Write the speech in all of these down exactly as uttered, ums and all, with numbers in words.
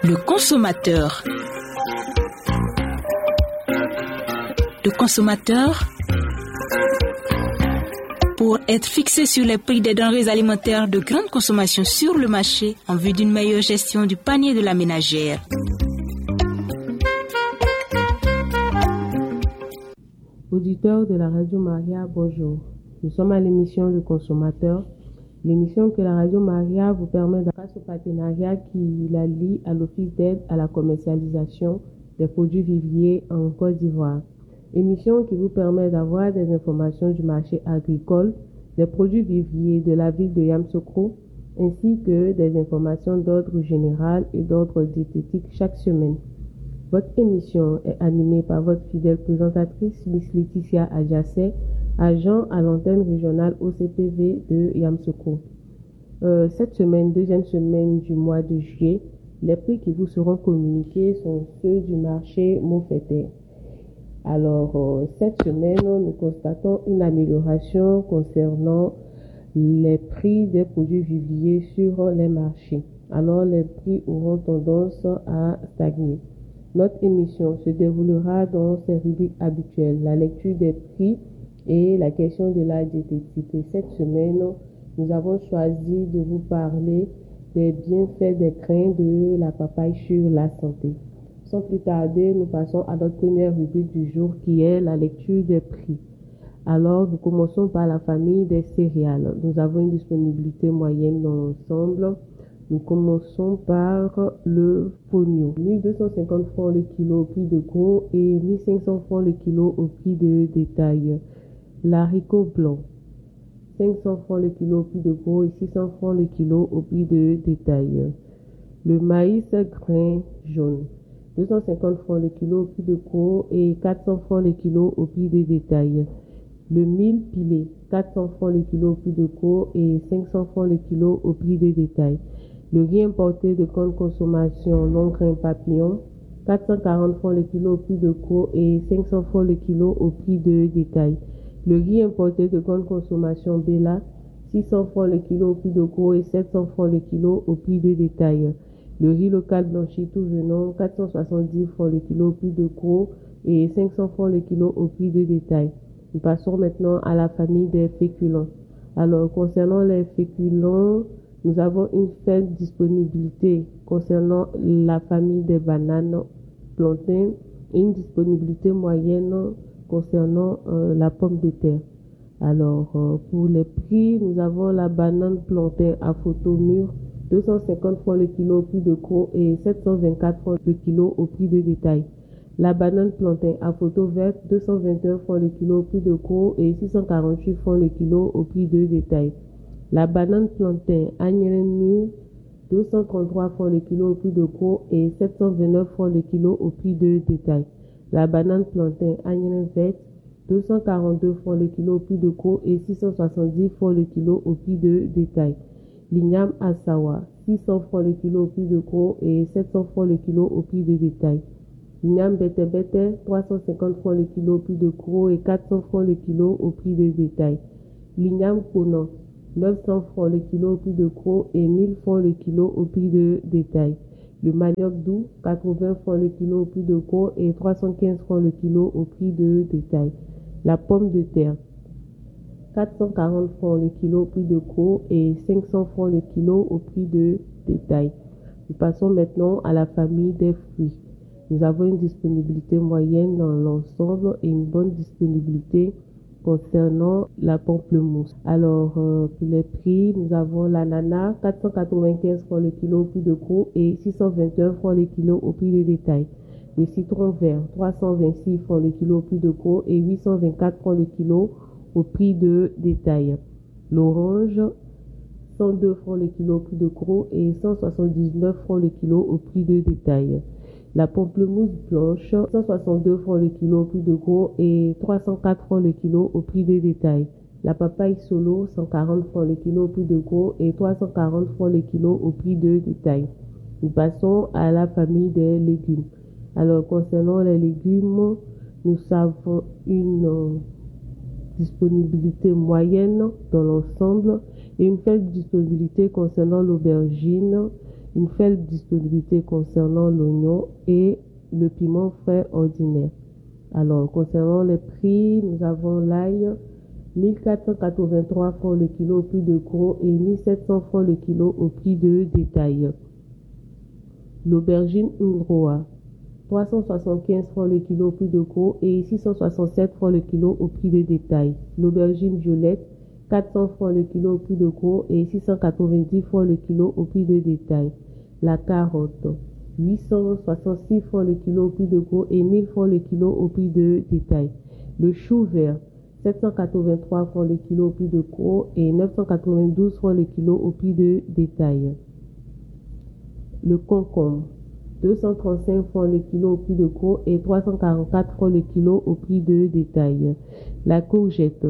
Le consommateur. Le consommateur, pour être fixé sur les prix des denrées alimentaires de grande consommation sur le marché en vue d'une meilleure gestion du panier de la ménagère. Auditeurs de la Radio Maria, bonjour. Nous sommes à l'émission Le Consommateur, l'émission que la Radio Maria vous permet, grâce au partenariat qui la lie à l'Office d'aide à la commercialisation des produits vivriers en Côte d'Ivoire. Émission qui vous permet d'avoir des informations du marché agricole, des produits vivriers de la ville de Yamoussoukro, ainsi que des informations d'ordre général et d'ordre diététique chaque semaine. Votre émission est animée par votre fidèle présentatrice, Miss Laetitia Adjassé, agent à l'antenne régionale O C P V de Yamoussoukro. Euh, cette semaine, deuxième semaine du mois de juillet, les prix qui vous seront communiqués sont ceux du marché Montfété. Alors, euh, cette semaine, nous constatons une amélioration concernant les prix des produits vivriers sur les marchés. Alors, les prix auront tendance à stagner. Notre émission se déroulera dans ses rubriques habituelles, la lecture des prix et la question de la diététique. Et cette semaine, nous avons choisi de vous parler des bienfaits des grains de la papaye sur la santé. Sans plus tarder, nous passons à notre première rubrique du jour qui est la lecture des prix. Alors, nous commençons par la famille des céréales. Nous avons une disponibilité moyenne dans l'ensemble. Nous commençons par le fonio. mille deux cent cinquante francs le kilo au prix de gros et mille cinq cents francs le kilo au prix de détail. L'haricot blanc, cinq cents francs le kilo au prix de gros et six cents francs le kilo au prix de détail. Le maïs grain jaune, deux cent cinquante francs le kilo au prix de gros et quatre cents francs le kilo au prix de détail. Le mil pilé, quatre cents francs le kilo au prix de gros et cinq cents francs le kilo au prix de détail. Le riz importé de grande consommation long grain papillon, quatre cent quarante francs le kilo au prix de gros et cinq cents francs le kilo au prix de détail. Le riz importé de grande consommation Bella, six cents francs le kilo au prix de gros et sept cents francs le kilo au prix de détail. Le riz local blanchi tout venant, quatre cent soixante-dix francs le kilo au prix de gros et cinq cents francs le kilo au prix de détail. Nous passons maintenant à la famille des féculents. Alors, concernant les féculents, nous avons une faible disponibilité concernant la famille des bananes, plantains, et une disponibilité moyenne concernant euh, la pomme de terre. Alors, euh, pour les prix, nous avons la banane plantain à photo mûre, deux cent cinquante francs le kilo au prix de gros et sept cent vingt-quatre francs le kilo au prix de détail. La banane plantain à photo verte, deux cent vingt et un francs le kilo au prix de gros et six cent quarante-huit francs le kilo au prix de détail. La banane plantain agnelin mûr, deux cent trente-trois francs le kilo au prix de gros et sept cent vingt-neuf francs le kilo au prix de détail. La banane plantain agnelin verte, deux cent quarante-deux francs le kilo au prix de gros et six cent soixante-dix francs le kilo au prix de détail. L'igname Asawa, six cents francs le kilo au prix de gros et sept cents francs le kilo au prix de détail. L'igname Bete Bete, trois cent cinquante francs le kilo au prix de gros et quatre cents francs le kilo au prix de détail. L'igname Konan, neuf cents francs le kilo au prix de gros et mille francs le kilo au prix de détail. Le manioc doux, quatre-vingts francs le kilo au prix de gros et trois cent quinze francs le kilo au prix de détail. La pomme de terre, quatre cent quarante francs le kilo au prix de gros et cinq cents francs le kilo au prix de détail. Nous passons maintenant à la famille des fruits. Nous avons une disponibilité moyenne dans l'ensemble et une bonne disponibilité concernant la pamplemousse. Alors, euh, pour les prix, nous avons l'ananas, quatre cent quatre-vingt-quinze francs le kilo au prix de gros et six cent vingt et un francs le kilo au prix de détail. Le citron vert, trois cent vingt-six francs le kilo au prix de gros et huit cent vingt-quatre francs le kilo au prix de détail. L'orange, cent deux francs le kilo au prix de gros et cent soixante-dix-neuf francs le kilo au prix de détail. La pamplemousse blanche, cent soixante-deux francs le kilo au prix de gros et trois cent quatre francs le kilo au prix de détail. La papaye solo, cent quarante francs le kilo au prix de gros et trois cent quarante francs le kilo au prix de détail. Nous passons à la famille des légumes. Alors, concernant les légumes, nous avons une euh, disponibilité moyenne dans l'ensemble et une faible disponibilité concernant l'aubergine une faible disponibilité concernant l'oignon et le piment frais ordinaire. Alors, concernant les prix, nous avons l'ail, mille quatre cent quatre-vingt-trois francs le kilo au prix de gros et mille sept cents francs le kilo au prix de détail. L'aubergine Unroa, trois cent soixante-quinze francs le kilo au prix de gros et six cent soixante-sept francs le kilo au prix de détail. L'aubergine violette, quatre cents francs le kilo au prix de gros et six cent quatre-vingt-dix francs le kilo au prix de détail. La carotte, huit cent soixante-six francs le kilo au prix de gros et mille francs le kilo au prix de détail. Le chou vert, sept cent quatre-vingt-trois francs le kilo au prix de gros et neuf cent quatre-vingt-douze francs le kilo au prix de détail. Le concombre, deux cent trente-cinq francs le kilo au prix de gros et trois cent quarante-quatre francs le kilo au prix de détail. La courgette,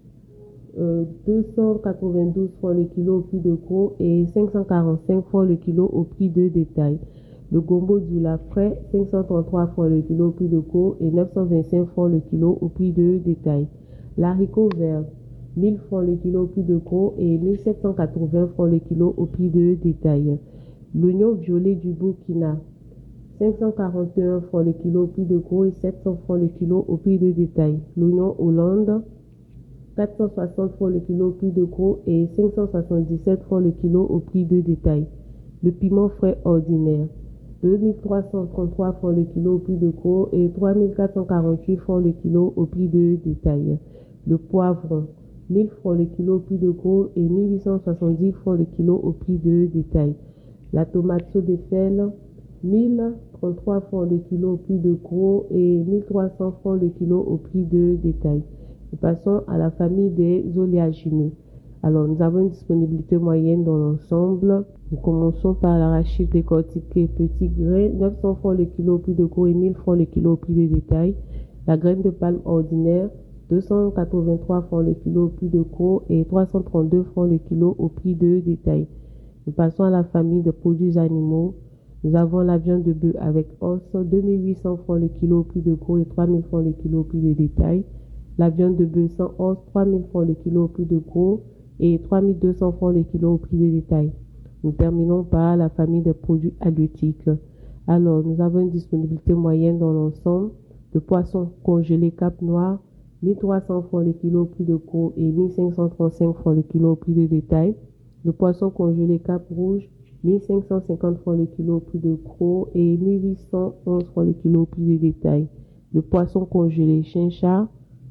euh, deux cent quatre-vingt-douze francs le kilo au prix de gros et cinq cent quarante-cinq francs le kilo au prix de détail. Le gombo du lait frais, cinq cent trente-trois francs le kilo au prix de gros et neuf cent vingt-cinq francs le kilo au prix de détail. L'haricot vert, mille francs le kilo au prix de gros et mille sept cent quatre-vingts francs le kilo au prix de détail. L'oignon violet du Burkina, cinq cent quarante et un francs le kilo au prix de gros et sept cents francs le kilo au prix de détail. L'oignon Hollande, quatre cent soixante francs le kilo au prix de gros et cinq cent soixante-dix-sept francs le kilo au prix de détail. Le piment frais ordinaire, deux mille trois cent trente-trois francs le kilo au prix de gros et trois mille quatre cent quarante-huit francs le kilo au prix de détail. Le poivron, mille francs le kilo au prix de gros et mille huit cent soixante-dix francs le kilo au prix de détail. La tomate saut de fel, mille trente-trois francs le kilo au prix de gros et mille trois cents francs le kilo au prix de détail. Nous passons à la famille des oléagineux. Alors, nous avons une disponibilité moyenne dans l'ensemble. Nous commençons par l'arachide décortiqué petit grain, neuf cents francs le kilo au prix de gros et mille francs le kilo au prix de détail. La graine de palme ordinaire, deux cent quatre-vingt-trois francs le kilo au prix de gros et trois cent trente-deux francs le kilo au prix de détail. Nous passons à la famille de produits animaux. Nous avons la viande de bœuf avec os, deux mille huit cents francs le kilo au prix de gros et trois mille francs le kilo au prix de détail. La viande de bœuf sans os, trois mille francs le kilo au prix de gros et trois mille deux cents francs le kilo au prix de détail. Nous terminons par la famille de produits halieutiques. Alors, nous avons une disponibilité moyenne dans l'ensemble. Le poisson congelé Cap Noir, mille trois cents francs le kilo au prix de gros et mille cinq cent trente-cinq francs le kilo au prix de détail. Le poisson congelé Cap Rouge, mille cinq cent cinquante francs le kilo au prix de gros et mille huit cent onze francs le kilo au prix de détail. Le poisson congelé Chinchard,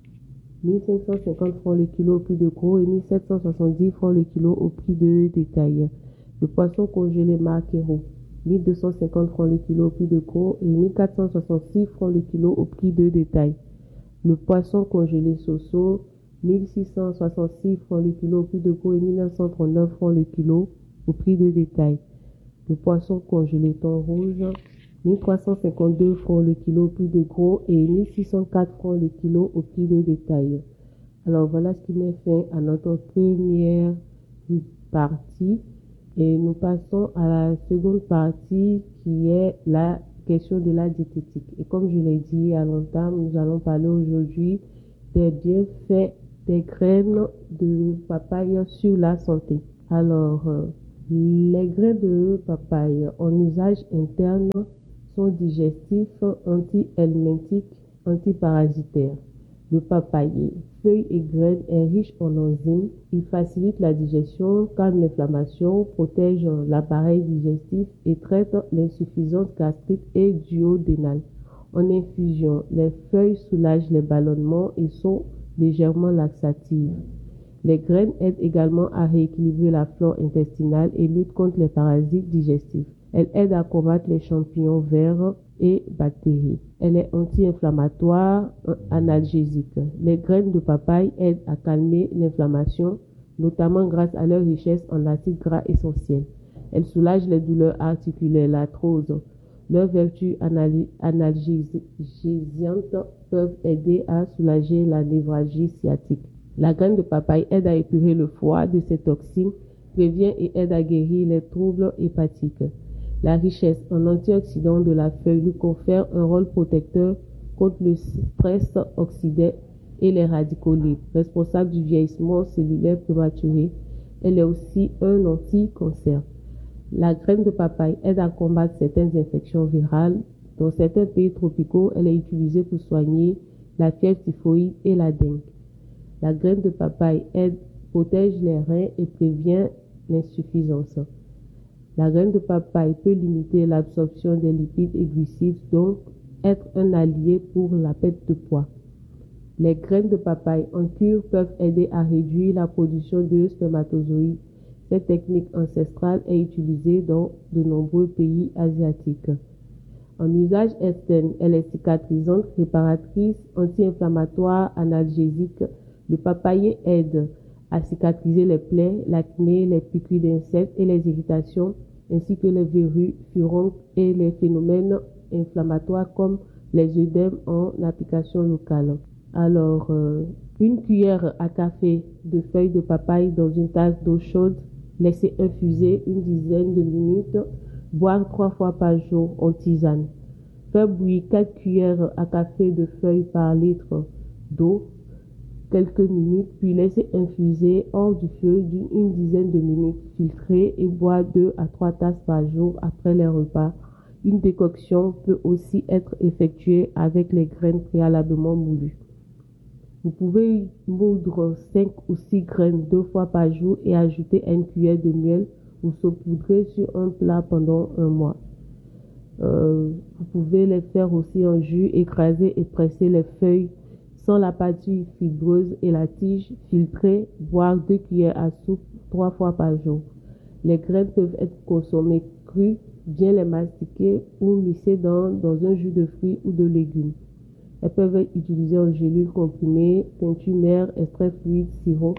mille cinq cent cinquante francs le kilo au prix de gros et mille sept cent soixante-dix francs le kilo au prix de détail. Le poisson congelé Marquero, mille deux cent cinquante francs le kilo au prix de gros et mille quatre cent soixante-six francs le kilo au prix de détail. Le poisson congelé Soso, mille six cent soixante-six francs le kilo au prix de gros et mille neuf cent trente-neuf francs le kilo au prix de détail. Le poisson congelé Thon Rouge, mille trois cent cinquante-deux francs le kilo au prix de gros et mille six cent quatre francs le kilo au prix de détail. Alors voilà ce qui met fin à notre première partie et nous passons à la seconde partie qui est la question de la diététique. Et comme je l'ai dit à longtemps, nous allons parler aujourd'hui des bienfaits des graines de papaye sur la santé. Alors, euh, les graines de papaye en usage interne sont digestifs, anti-helminthiques, antiparasitaires. Le papaye, feuilles et graines, est riche en enzymes. Il facilite la digestion, calme l'inflammation, protège l'appareil digestif et traite l'insuffisance gastrique et duodénale. En infusion, les feuilles soulagent les ballonnements et sont légèrement laxatives. Les graines aident également à rééquilibrer la flore intestinale et luttent contre les parasites digestifs. Elle aide à combattre les champignons verts et bactéries. Elle est anti-inflammatoire, analgésique. Les graines de papaye aident à calmer l'inflammation, notamment grâce à leur richesse en acides gras essentiels. Elles soulagent les douleurs articulaires, l'arthrose. Leurs vertus analgésiantes peuvent aider à soulager la névralgie sciatique. La graine de papaye aide à épurer le foie de ses toxines, prévient et aide à guérir les troubles hépatiques. La richesse en antioxydants de la feuille lui confère un rôle protecteur contre le stress oxydant et les radicaux libres, responsable du vieillissement cellulaire prématuré. Elle est aussi un anti-cancer. La graine de papaye aide à combattre certaines infections virales. Dans certains pays tropicaux, elle est utilisée pour soigner la fièvre typhoïde et la dengue. La graine de papaye aide, protège les reins et prévient l'insuffisance. La graine de papaye peut limiter l'absorption des lipides et glucides, donc être un allié pour la perte de poids. Les graines de papaye en cure peuvent aider à réduire la production de spermatozoïdes. Cette technique ancestrale est utilisée dans de nombreux pays asiatiques. En usage externe, elle est cicatrisante, réparatrice, anti-inflammatoire, analgésique. Le papayer aide à cicatriser les plaies, l'acné, les piqûres d'insectes et les irritations, ainsi que les verrues, furoncles et les phénomènes inflammatoires comme les œdèmes en application locale. Alors, euh, une cuillère à café de feuilles de papaye dans une tasse d'eau chaude, laisser infuser une dizaine de minutes, boire trois fois par jour en tisane. Faire bouillir quatre cuillères à café de feuilles par litre d'eau, quelques minutes, puis laisser infuser hors du feu d'une dizaine de minutes, filtrer et boire deux à trois tasses par jour après les repas. Une décoction peut aussi être effectuée avec les graines préalablement moulues. Vous pouvez moudre cinq ou six graines deux fois par jour et ajouter une cuillère de miel ou saupoudrer sur un plat pendant un mois. Euh, vous pouvez les faire aussi en jus, écraser et presser les feuilles sans la partie fibreuse et la tige, filtrer, boire deux cuillères à soupe trois fois par jour. Les graines peuvent être consommées crues, bien les mastiquer ou mixer dans, dans un jus de fruits ou de légumes. Elles peuvent être utilisées en gélules comprimées, teinture mère, extrait fluide, sirop.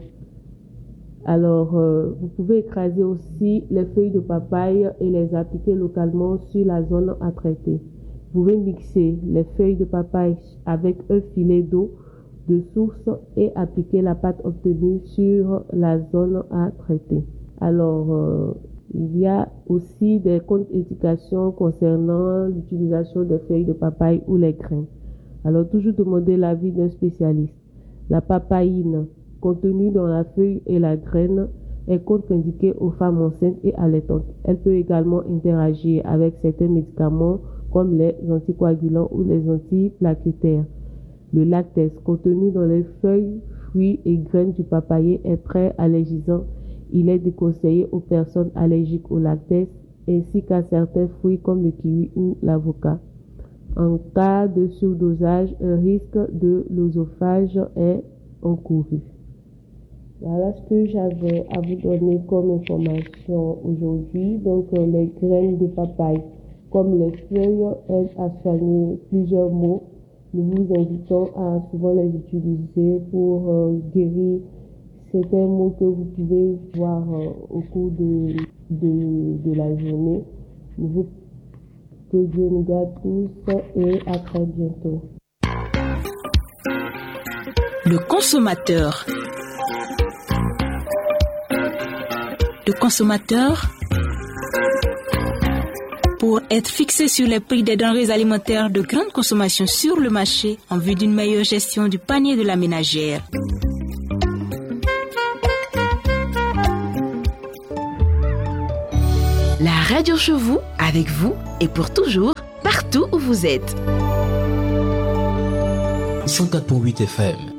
Alors, euh, vous pouvez écraser aussi les feuilles de papaye et les appliquer localement sur la zone à traiter. Vous pouvez mixer les feuilles de papaye avec un filet d'eau de source et appliquer la pâte obtenue sur la zone à traiter. Alors, euh, il y a aussi des contre-indications concernant l'utilisation des feuilles de papaye ou les graines. Alors, toujours demander l'avis d'un spécialiste. La papaïne contenue dans la feuille et la graine est contre-indiquée aux femmes enceintes et allaitantes. Elle peut également interagir avec certains médicaments comme les anticoagulants ou les antiplaquettaires. Le lactase contenu dans les feuilles, fruits et graines du papayer est très allergisant. Il est déconseillé aux personnes allergiques au lactase ainsi qu'à certains fruits comme le kiwi ou l'avocat. En cas de surdosage, un risque de l'œsophage est encouru. Voilà ce que j'avais à vous donner comme information aujourd'hui. Donc, euh, les graines de papaye, comme les feuilles, aident à soigner plusieurs maux. Nous vous invitons à souvent les utiliser pour euh, guérir certains maux que vous pouvez voir euh, au cours de, de, de la journée. Nous vous Que Dieu nous garde tous et à très bientôt. Le consommateur. Le consommateur, pour être fixé sur les prix des denrées alimentaires de grande consommation sur le marché en vue d'une meilleure gestion du panier de la ménagère. La radio chez vous, avec vous et pour toujours, partout où vous êtes. cent quatre virgule huit F M